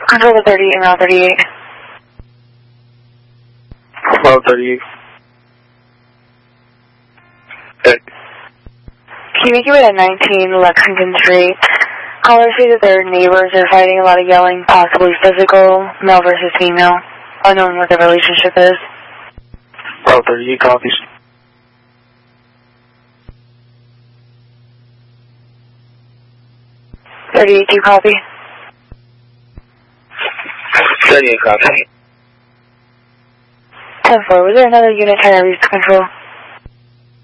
Control the 30 and route 38. Route 38. Okay. Can you make your way to 19 Lexington Street? Callers say that their neighbors are fighting, a lot of yelling, possibly physical, male versus female, unknowing what their relationship is. Route 38 copies. 38, do you copy? 38 copy. 10-4, was there another unit trying to reach control?